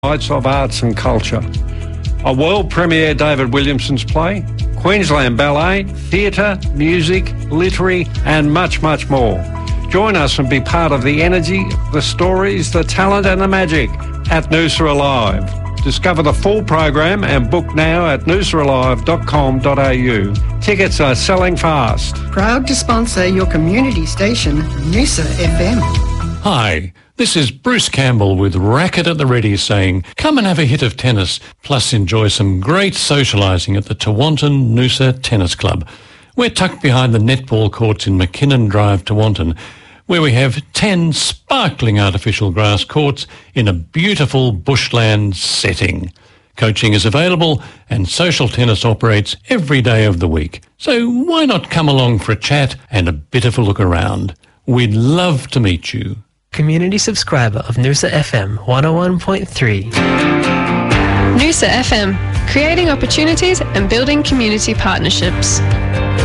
Nights of Arts and Culture. A world premiere David Williamson's play, Queensland Ballet, theatre, music, literary and much, much more. Join us and be part of the energy, the stories, the talent and the magic at Noosa Alive. Discover the full program and book now at noosaalive.com.au. Tickets are selling fast. Proud to sponsor your community station, Noosa FM. Hi, this is Bruce Campbell with Racket at the Ready saying, come and have a hit of tennis, plus enjoy some great socialising at the Tewantin Noosa Tennis Club. We're tucked behind the netball courts in McKinnon Drive, Tewantin, where we have 10 sparkling artificial grass courts in a beautiful bushland setting. Coaching is available and social tennis operates every day of the week. So why not come along for a chat and a bit of a look around? We'd love to meet you. Community subscriber of Noosa FM 101.3. Noosa FM, creating opportunities and building community partnerships.